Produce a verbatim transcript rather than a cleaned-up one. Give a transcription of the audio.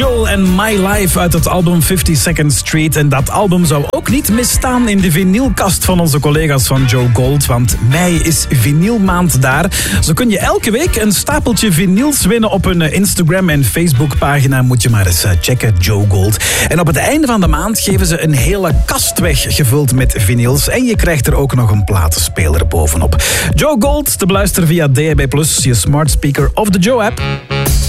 Joel en My Life uit het album fifty-second Street. En dat album zou ook niet misstaan in de vinylkast van onze collega's van Joe Gold. Want mei is vinylmaand daar. Zo kun je elke week een stapeltje vinyls winnen op hun Instagram en Facebookpagina. Moet je maar eens checken, Joe Gold. En op het einde van de maand geven ze een hele kast weg gevuld met vinyls. En je krijgt er ook nog een platenspeler bovenop. Joe Gold, te beluisteren via D A B plus, je smart speaker of de Joe app.